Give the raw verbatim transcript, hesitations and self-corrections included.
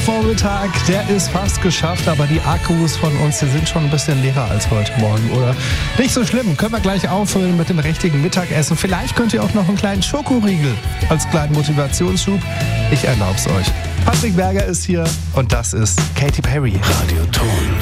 Mittwochvormittag, der ist fast geschafft, aber die Akkus von uns, die sind schon ein bisschen leerer als heute Morgen, oder? Nicht so schlimm, können wir gleich auffüllen mit dem richtigen Mittagessen. Vielleicht könnt ihr auch noch einen kleinen Schokoriegel als kleinen Motivationsschub. Ich erlaub's euch. Patrick Berger ist hier und das ist Katy Perry. Radio Ton.